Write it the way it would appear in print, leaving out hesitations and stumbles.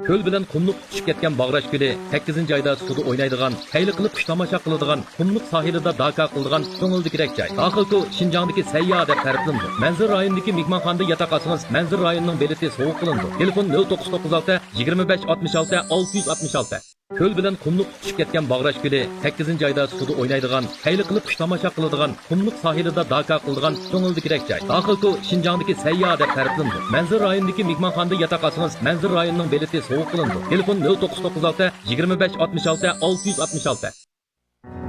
Ko'l bilan qumliq tutishib ketgan Bag'rash ko'li 8 oyda suvda o'ynaydigan, hayli qilib qush tomosha qiladigan, qumliq sohilida daka qiladigan ko'ngildikirek joy. Daxilku Şinjandagi sayyoh deb ta'riflandi. Manzil rayonidagi mehmonxonada yotoq olsangiz, manzil rayonining beleti sovuq qilindi. Telefon 0996 25 66 666. Ko'l bilan qumliq tutishib ketgan Bag'rash ko'li 8 oyda suvda o'ynaydigan, hayli qilib qush tomosha qiladigan, qumliq sohilida daka qiladigan ko'ngildikirek joy. Daxilku Şinjandagi sayyoh deb ta'riflandi. Manzil rayonidagi mehmonxonada yotoq olsangiz, manzil rayonining beleti sovuq qilindi. Telefon 0996 25 66 666.